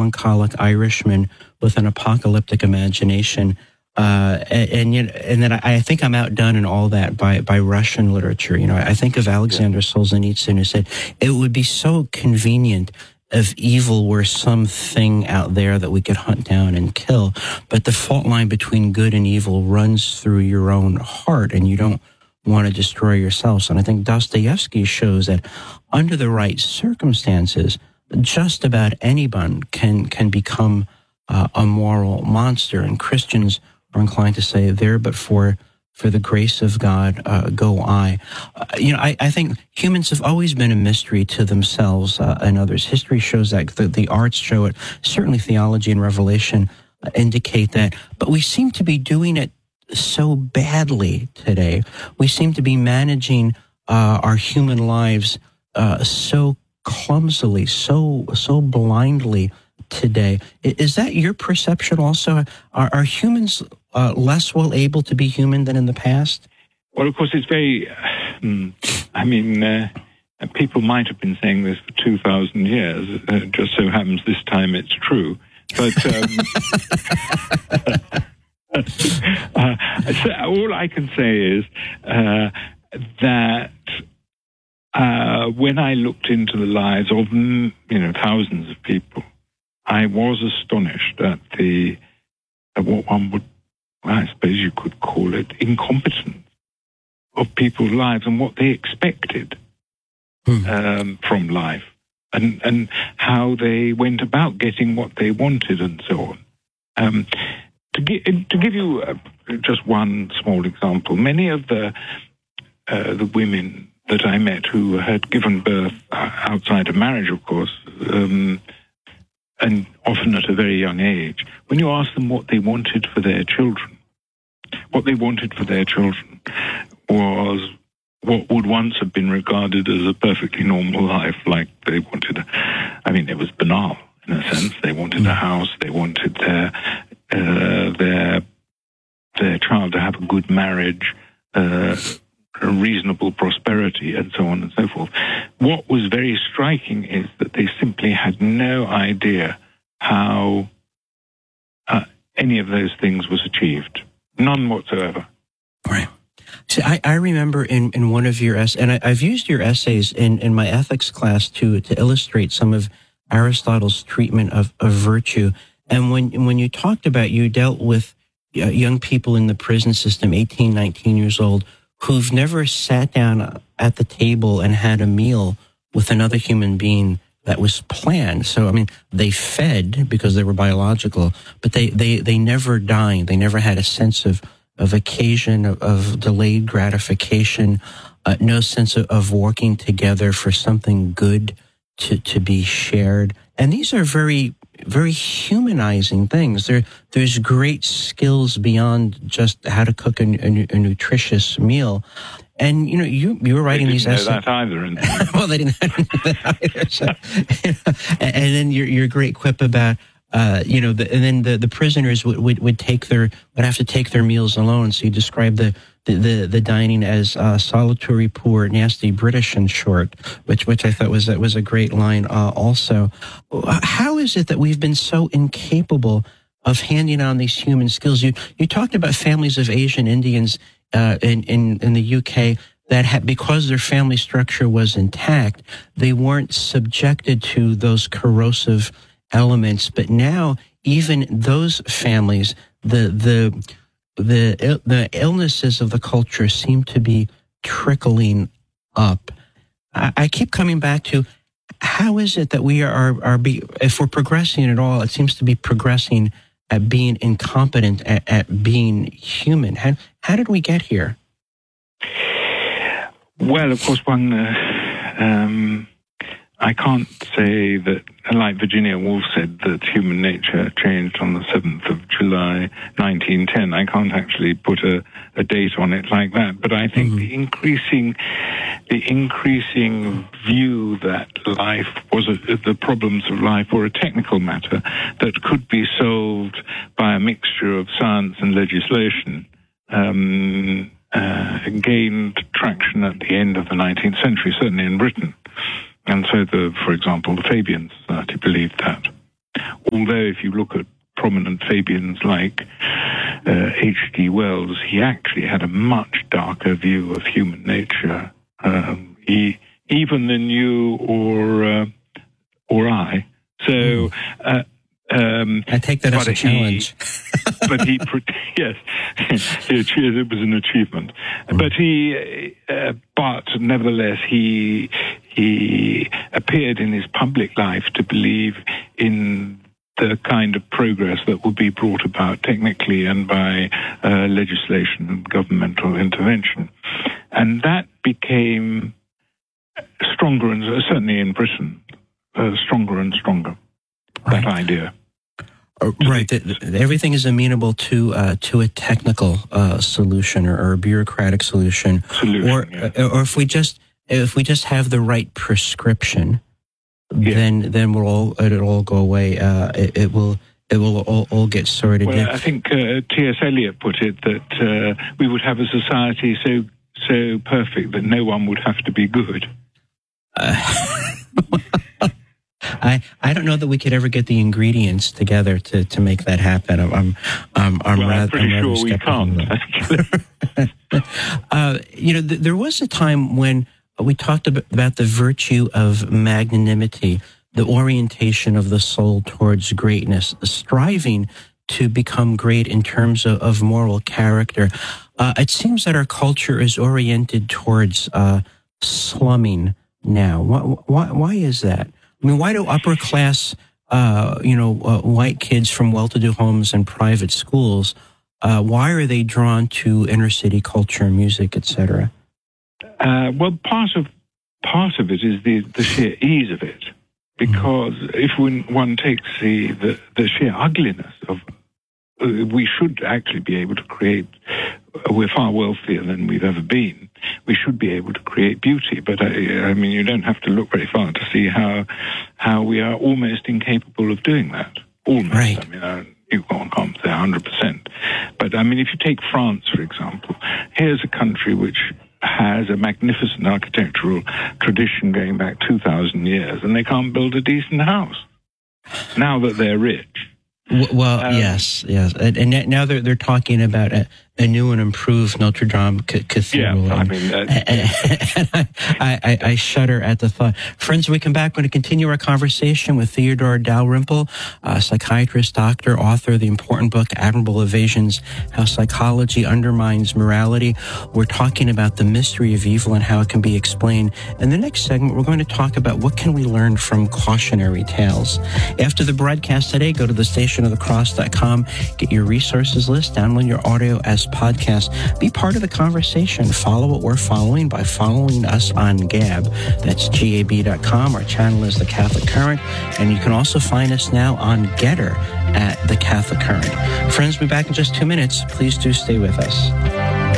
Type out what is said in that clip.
melancholic Irishman with an apocalyptic imagination. And then I think I'm outdone in all that by Russian literature. I think of Alexander Solzhenitsyn, who said it would be so convenient if evil were something out there that we could hunt down and kill, but the fault line between good and evil runs through your own heart, and you don't want to destroy yourselves. And I think Dostoevsky shows that under the right circumstances, just about anyone can become a moral monster, and Christians are inclined to say, there but for the grace of God go I. I think humans have always been a mystery to themselves and others. History shows that, the arts show it, certainly theology and revelation indicate that, but we seem to be doing it so badly today. We seem to be managing our human lives so clumsily, so blindly today. Is that your perception also? Are humans less well able to be human than in the past? Well, of course, it's very... people might have been saying this for 2,000 years. It just so happens this time it's true. But so all I can say is that when I looked into the lives of thousands of people, I was astonished at what one would, I suppose you could call it, incompetence of people's lives and what they expected from life, and how they went about getting what they wanted and so on. To give you just one small example, many of the women that I met who had given birth outside of marriage, of course, and often at a very young age, when you ask them what they wanted for their children, was what would once have been regarded as a perfectly normal life, like they wanted, it was banal in a sense. They wanted a house, they wanted their child to have a good marriage, a reasonable prosperity, and so on and so forth. What was very striking is that they simply had no idea how any of those things was achieved. None whatsoever. Right. See, I remember in one of your essays, and I've used your essays in my ethics class to illustrate some of Aristotle's treatment of virtue. And when you talked about, you dealt with young people in the prison system, 18, 19 years old, who've never sat down at the table and had a meal with another human being that was planned. So, they fed because they were biological, but they never dined. They never had a sense of occasion, of delayed gratification, no sense of working together for something good to be shared. And these are very, very humanizing things. There's great skills beyond just how to cook a nutritious meal. And, you were writing these essays. They didn't know that either. Well, they didn't know that either. So, and then your great quip about, and then the prisoners would have to take their meals alone. So you describe the dining as solitary, poor, nasty, British, in short, which I thought was a great line. Also, how is it that we've been so incapable of handing on these human skills? You talked about families of Asian Indians in the UK that because their family structure was intact, they weren't subjected to those corrosive elements. But now, even those families, the illnesses of the culture seem to be trickling up. I keep coming back to, how is it that we if we're progressing at all, it seems to be progressing at being incompetent at being human. How did we get here? Well, of course, I can't say that, like Virginia Woolf said, that human nature changed on the 7th of July, 1910. I can't actually put a date on it like that. But I think the increasing view that life was the problems of life were a technical matter that could be solved by a mixture of science and legislation gained traction at the end of the 19th century, certainly in Britain. And so, for example, the Fabian Society believed that. Although if you look at prominent Fabians like H.G. Wells, he actually had a much darker view of human nature, even than you or I. So I take that as a challenge. But yes, it was an achievement. But but nevertheless, he appeared in his public life to believe in the kind of progress that would be brought about technically and by legislation and governmental intervention. And that became stronger, and certainly in Britain, stronger and stronger, that idea. Right. Everything is amenable to a technical solution or a bureaucratic solution. Or if we just have the right prescription, then it'll all go away. It will all get sorted. Well, I think T.S. Eliot put it that we would have a society so perfect that no one would have to be good. I don't know that we could ever get the ingredients together to make that happen. I'm pretty sure we can't. There was a time when we talked about the virtue of magnanimity, the orientation of the soul towards greatness, striving to become great in terms of moral character. It seems that our culture is oriented towards slumming now. Why is that? I mean, why do upper class, white kids from well-to-do homes and private schools, why are they drawn to inner city culture, music, etc.? Well, part of it is the sheer ease of it, because if one takes the sheer ugliness of, we should actually be able to create. We're far wealthier than we've ever been. We should be able to create beauty, but I mean, you don't have to look very far to see how we are almost incapable of doing that. Almost. Right. I mean, you can't say 100%. But I mean, if you take France, for example, here's a country which has a magnificent architectural tradition going back 2,000 years, and they can't build a decent house now that they're rich. Well, yes, and now they're talking about a new and improved Notre Dame cathedral. Yeah, I shudder at the thought. Friends, when we come back, we're going to continue our conversation with Theodore Dalrymple, psychiatrist, doctor, author of the important book Admirable Evasions: How Psychology Undermines Morality. We're talking about the mystery of evil and how it can be explained. In the next segment, we're going to talk about what can we learn from cautionary tales. After the broadcast today, go to the stationofthecross.com, get your resources list, download your audio as podcast. Be part of the conversation. Follow what we're following by following us on Gab. That's gab.com. Our channel is The Catholic Current, and you can also find us now on Getter at The Catholic Current. Friends, we'll be back in just 2 minutes. Please do stay with us.